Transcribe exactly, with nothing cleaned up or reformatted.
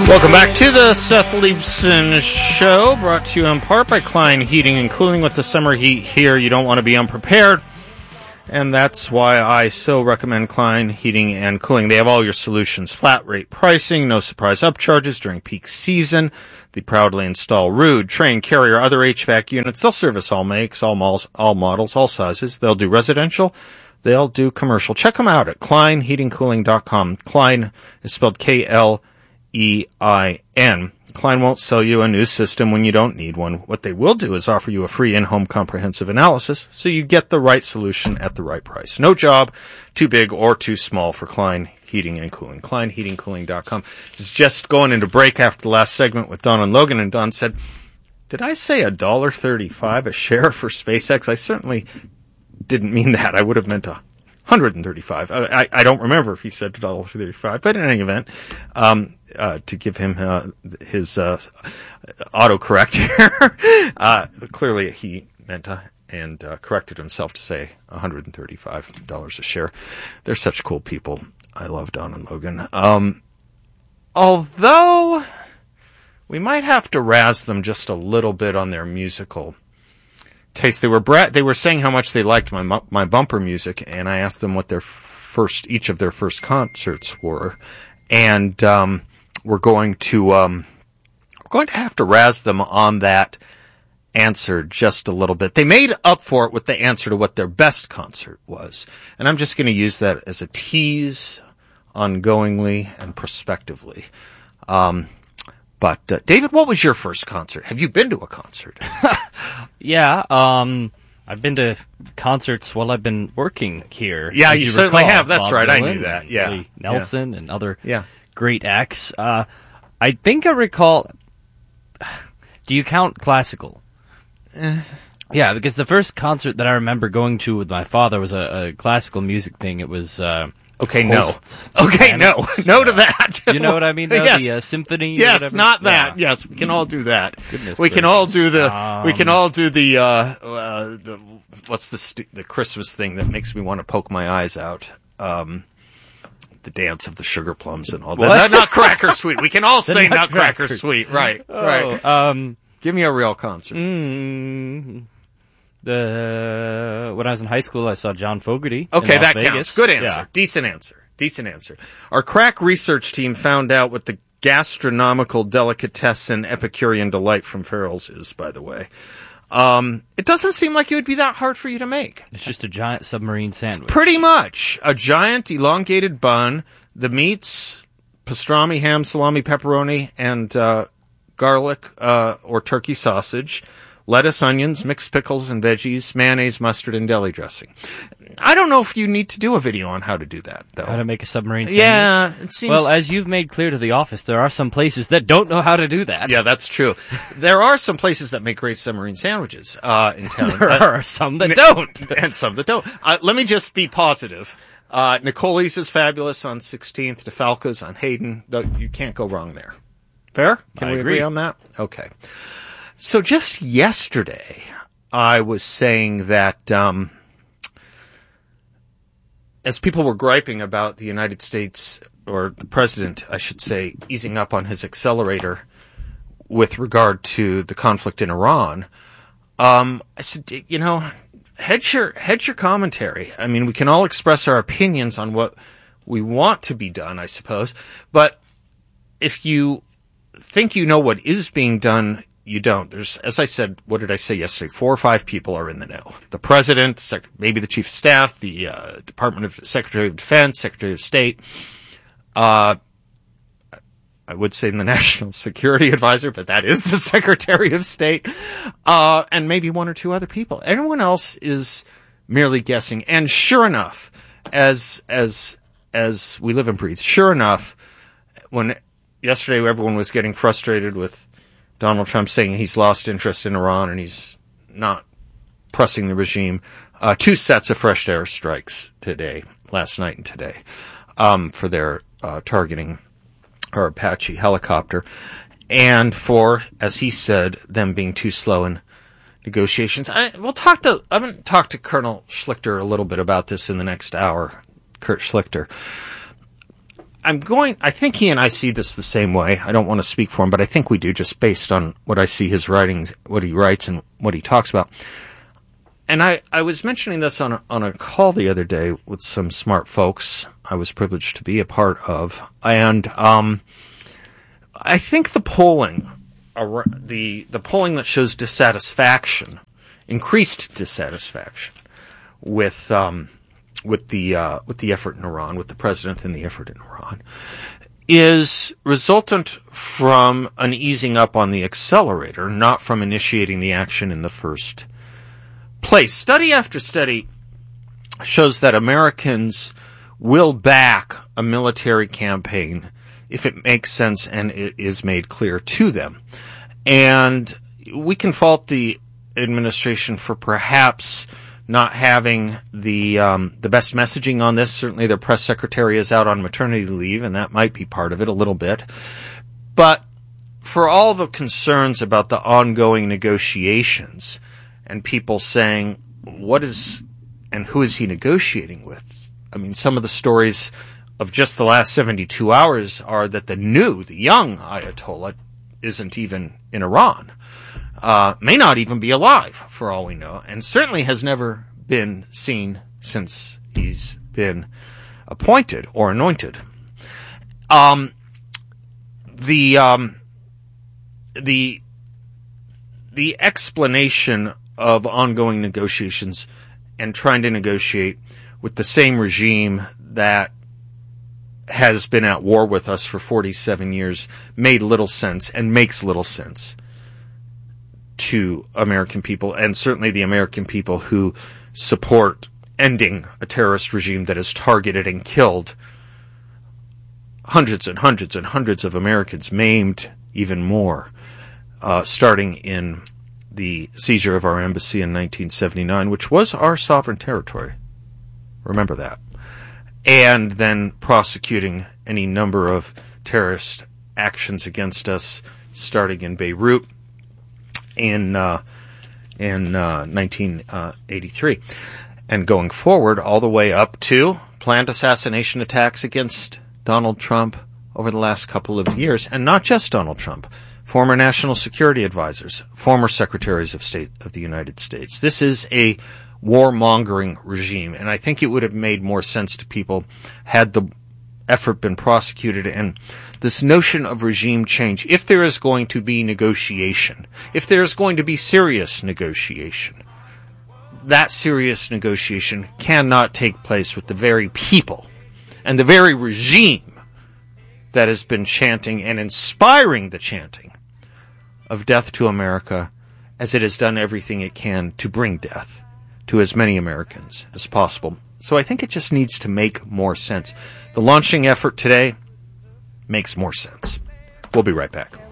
Welcome back to the Seth Leibson Show, brought to you in part by Klein Heating and Cooling. With the summer heat here, you don't want to be unprepared, and that's why I so recommend Klein Heating and Cooling. They have all your solutions, flat rate pricing, no surprise upcharges during peak season. They proudly install Ruud, Trane, Carrier, other H V A C units. They'll service all makes, all malls, all models, all sizes. They'll do residential. They'll do commercial. Check them out at klein heating cooling dot com. Klein is spelled K L E I N. Klein won't sell you a new system when you don't need one. What they will do is offer you a free in-home comprehensive analysis so you get the right solution at the right price. No job too big or too small for Klein Heating and Cooling. klein heating cooling dot com. It's just going into break after the last segment with Don and Logan, and Don said, did I say one dollar and thirty-five cents a share for SpaceX? I certainly didn't mean that. I would have meant a one hundred thirty-five dollars. I, I, I don't remember if he said one dollar and thirty-five cents, but in any event, um, uh, to give him uh, his uh, autocorrect here, uh, clearly he meant uh, and uh, corrected himself to say one hundred thirty-five dollars a share. They're such cool people. I love Don and Logan. Um, although we might have to razz them just a little bit on their musical taste. They were bra- they were saying how much they liked my mu- my bumper music, and I asked them what their first each of their first concerts were, and um, we're going to um, we're going to have to razz them on that answer just a little bit. They made up for it with the answer to what their best concert was, and I'm just going to use that as a tease, ongoingly and prospectively. Um, But, uh, David, what was your first concert? Have you been to a concert? yeah, um, I've been to concerts while I've been working here. Yeah, you, you certainly recall. have. That's Bob right. Dylan, I knew that. Yeah. Willie Nelson yeah. and other yeah. great acts. Uh, I think I recall... Do you count classical? Uh, yeah, because the first concert that I remember going to with my father was a, a classical music thing. It was... Uh, Okay, no. Hosts. Okay, no. No to that. You know what I mean, though? Yes. The uh, symphony? Yes, not that. Yeah. Yes, we can all do that. Goodness we gracious. can all do the, um, we can all do the, uh, uh, the, what's the, st- the Christmas thing that makes me want to poke my eyes out? Um, the dance of the sugar plums and all that. Not, not Cracker Sweet. We can all say Nutcracker Sweet. Right, oh, right. Um, Give me a real concert. Mm, the when I was in high school, I saw John Fogerty. Okay, in Las that Vegas. counts. Good answer. Yeah. Decent answer. Decent answer. Our crack research team found out what the gastronomical delicatessen Epicurean delight from Farrell's is, by the way. Um, it doesn't seem like it would be that hard for you to make. It's just a giant submarine sandwich. Pretty much. A giant elongated bun, the meats, pastrami, ham, salami, pepperoni, and uh, garlic uh, or turkey sausage, lettuce, onions, mixed pickles and veggies, mayonnaise, mustard, and deli dressing. I don't know if you need to do a video on how to do that, though. How to make a submarine sandwich? Yeah, it seems... Well, as you've made clear to the office, there are some places that don't know how to do that. Yeah, that's true. There are some places that make great submarine sandwiches uh, in town. There uh, are some that don't. And some that don't. Uh, let me just be positive. Uh, Nicole's is fabulous on sixteenth. DeFalco's on Hayden. You can't go wrong there. Fair? Can I we agree. agree on that? Okay. So just yesterday, I was saying that... Um, as people were griping about the United States, or the president, I should say, easing up on his accelerator with regard to the conflict in Iran, um, I said, you know, hedge your, hedge your commentary. I mean, we can all express our opinions on what we want to be done, I suppose, but if you think you know what is being done, you don't. There's, as I said, what did I say yesterday? Four or five people are in the know. The president, sec- maybe the chief of staff, the uh, Department of Secretary of Defense, Secretary of State. Uh, I would say the National Security Advisor, but that is the Secretary of State. Uh, and maybe one or two other people. Everyone else is merely guessing. And sure enough, as, as, as we live and breathe, sure enough, when yesterday everyone was getting frustrated with Donald Trump saying he's lost interest in Iran and he's not pressing the regime. Uh, two sets of fresh air strikes today, last night and today, um, for their uh, targeting our Apache helicopter. And for, as he said, them being too slow in negotiations. I, we'll talk to, I'm going to talk to Colonel Schlichter a little bit about this in the next hour, Kurt Schlichter. I'm going, I think he and I see this the same way. I don't want to speak for him, but I think we do, just based on what I see his writings, what he writes and what he talks about. And I, I was mentioning this on a, on a call the other day with some smart folks I was privileged to be a part of. And um, I think the polling, uh, the the polling that shows dissatisfaction, increased dissatisfaction with um, with the uh, with the effort in Iran, with the president and the effort in Iran, is resultant from an easing up on the accelerator, not from initiating the action in the first place. Study after study shows that Americans will back a military campaign if it makes sense and it is made clear to them. And we can fault the administration for perhaps not having the um, the best messaging on this. Certainly their press secretary is out on maternity leave, and that might be part of it a little bit. But for all the concerns about the ongoing negotiations and people saying, what is and who is he negotiating with? I mean, some of the stories of just the last seventy-two hours are that the new, the young Ayatollah isn't even in Iran. Uh, may not even be alive, for all we know, and certainly has never been seen since he's been appointed or anointed. Um, the, um, the, the explanation of ongoing negotiations and trying to negotiate with the same regime that has been at war with us for forty-seven years made little sense and makes little sense to American people, and certainly the American people who support ending a terrorist regime that has targeted and killed hundreds and hundreds and hundreds of Americans, maimed even more, uh, starting in the seizure of our embassy in nineteen seventy-nine, which was our sovereign territory. Remember that. And then prosecuting any number of terrorist actions against us, starting in Beirut in uh, in uh, nineteen eighty-three, and going forward all the way up to planned assassination attacks against Donald Trump over the last couple of years, and not just Donald Trump, former national security advisors, former secretaries of state of the United States. This is a warmongering regime, and I think it would have made more sense to people had the effort been prosecuted. And this notion of regime change, if there is going to be negotiation, if there is going to be serious negotiation, that serious negotiation cannot take place with the very people and the very regime that has been chanting and inspiring the chanting of death to America, as it has done everything it can to bring death to as many Americans as possible. So I think it just needs to make more sense. The launching effort today makes more sense. We'll be right back.